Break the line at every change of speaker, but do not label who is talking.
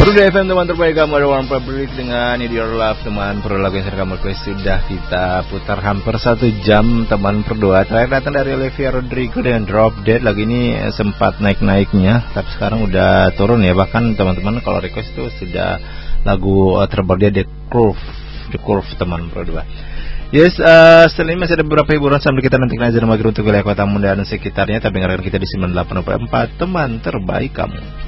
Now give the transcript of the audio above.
Garuda FM teman terbaik kamu ada One Public dengan Need Your Love teman. Per lagu yang sering kamu request sudah kita putar hampir 1 jam teman berdua. Terakhir datang dari Olivia Rodrigo dengan Drop Dead. Lagu ini sempat naik-naiknya tapi sekarang udah turun ya. Bahkan teman-teman kalau request itu sudah lagu terbaru dia The Curve teman berdua. Yes, setelah ini masih ada beberapa hiburan sambil kita nanti aja maghrib untuk wilayah Kota Muda dan sekitarnya. Tapi dengarkan kita di 98.4 teman terbaik kamu.